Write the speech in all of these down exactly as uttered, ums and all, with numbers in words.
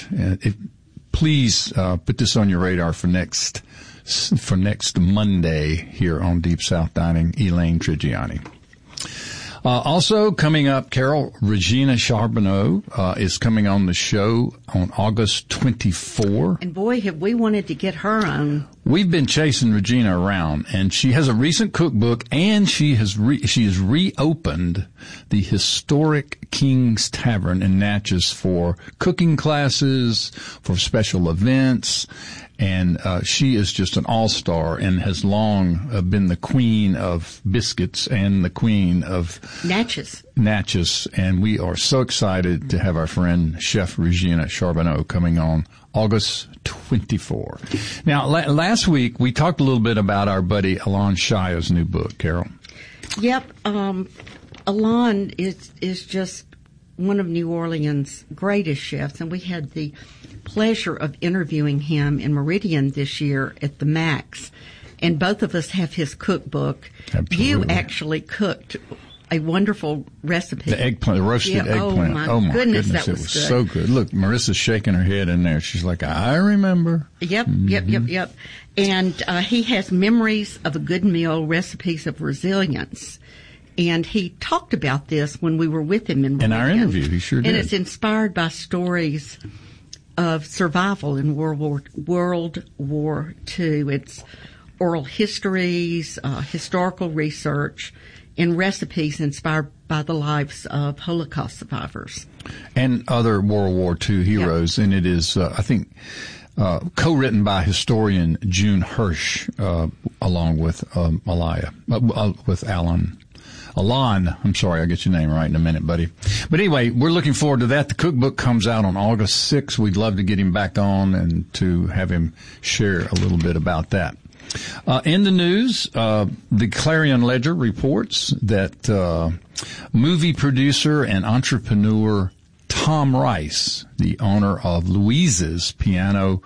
Uh, if, please uh, put this on your radar for next for next Monday here on Deep South Dining. Elaine Trigiani. Uh, also coming up, Carol, Regina Charbonneau uh, is coming on the show on August twenty-fourth. And boy, have we wanted to get her on. We've been chasing Regina around, and she has a recent cookbook, and she has re- she has reopened the historic King's Tavern in Natchez for cooking classes, for special events. And uh, she is just an all-star and has long uh, been the queen of biscuits and the queen of Natchez. Natchez. And we are so excited to have our friend Chef Regina Charbonneau coming on August twenty-fourth. Now, la- last week we talked a little bit about our buddy Alon Shia's new book, Carol. Yep. Um, Alon is is just one of New Orleans' greatest chefs, and we had the pleasure of interviewing him in Meridian this year at the Max, and both of us have his cookbook. Absolutely. You actually cooked a wonderful recipe. The eggplant, the roasted yeah, eggplant. Oh my, oh my goodness, goodness, that it was, was good. so good. Look, Marissa's shaking her head in there. She's like, I remember. Yep, mm-hmm. yep, yep, yep. And uh, he has memories of a good meal, recipes of resilience. And he talked about this when we were with him in Meridian. In our interview, he sure did. And it's inspired by stories of survival in World War World War Two. It's oral histories, uh, historical research, and recipes inspired by the lives of Holocaust survivors and other World War Two heroes. Yep. And it is, uh, I think, uh, co-written by historian June Hirsch, uh, along with um, Malaya, uh, with Alan. Alon, I'm sorry, I'll get your name right in a minute, buddy. But anyway, we're looking forward to that. The cookbook comes out on August sixth. We'd love to get him back on and to have him share a little bit about that. Uh, in the news, uh, the Clarion Ledger reports that uh, movie producer and entrepreneur Tom Rice, the owner of Louise's Piano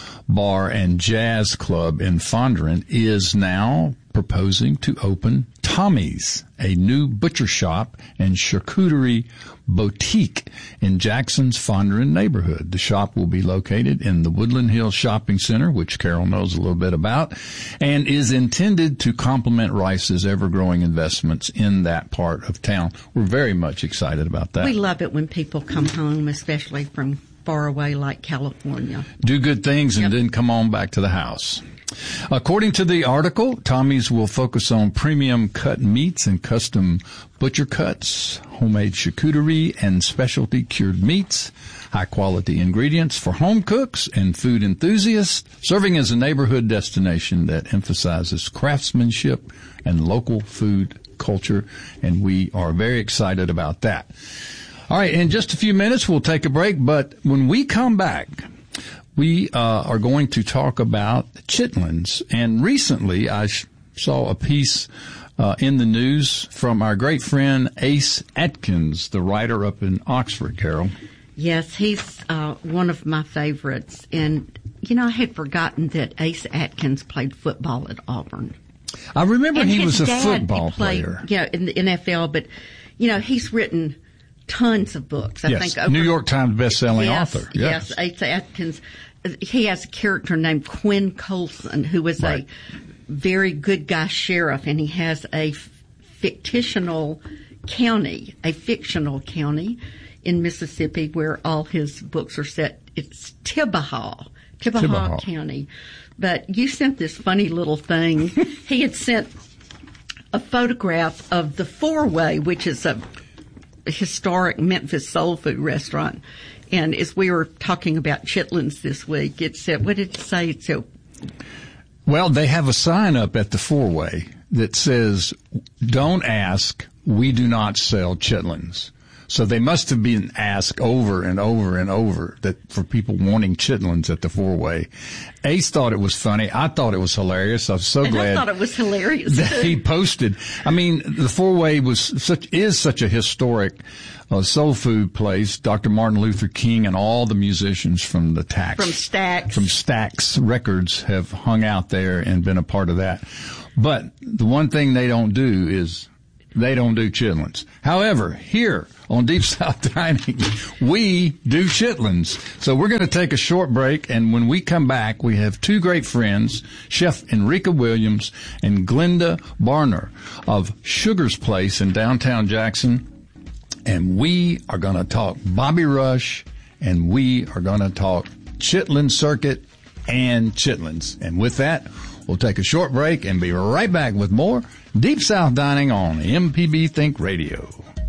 Bar and Jazz Club in Fondren, is now proposing to open Tommy's, a new butcher shop and charcuterie boutique in Jackson's Fondren neighborhood. The shop will be located in the Woodland Hills Shopping Center, which Carol knows a little bit about, and is intended to complement Rice's ever-growing investments in that part of town. We're very much excited about that. We love it when people come home, especially from far away like California. Do good things and yep. then come on back to the house. According to the article, Tommy's will focus on premium cut meats and custom butcher cuts, homemade charcuterie and specialty cured meats, high-quality ingredients for home cooks and food enthusiasts, serving as a neighborhood destination that emphasizes craftsmanship and local food culture, and we are very excited about that. All right, in just a few minutes, we'll take a break, but when we come back, we uh, are going to talk about chitlins. And recently, I sh- saw a piece uh, in the news from our great friend Ace Atkins, the writer up in Oxford, Carol. Yes, he's uh, one of my favorites. And, you know, I had forgotten that Ace Atkins played football at Auburn. I remember and he was a dad, football he played, player. Yeah, in the N F L. But, you know, he's written tons of books. I yes, think over, New York Times best-selling yes, author. Yes, yes, Ace Atkins. He has a character named Quinn Colson, who was right. a very good guy sheriff, and he has a fictional county, a fictional county in Mississippi where all his books are set. It's Tibahaw, Tibahaw, Tibahaw. County. But you sent this funny little thing. He had sent a photograph of the Four Way, which is a historic Memphis soul food restaurant. And as we were talking about chitlins this week, it said, what did it say? It said, well, they have a sign up at the Four-Way that says, don't ask, we do not sell chitlins. So they must have been asked over and over and over that for people wanting chitlins at the Four-Way. Ace thought it was funny. I thought it was hilarious. I was so and glad. I thought it was hilarious that too. He posted. I mean, the Four-Way was such, is such a historic uh, soul food place. Doctor Martin Luther King and all the musicians from the Tax. From Stax. From Stax Records have hung out there and been a part of that. But the one thing they don't do is they don't do chitlins. However, here on Deep South Dining, we do chitlins. So we're going to take a short break, and when we come back, we have two great friends, Chef Enrica Williams and Glenda Barner of Sugar's Place in downtown Jackson. And we are going to talk Bobby Rush, and we are going to talk Chitlin Circuit and chitlins. And with that, we'll take a short break and be right back with more Deep South Dining on M P B Think Radio.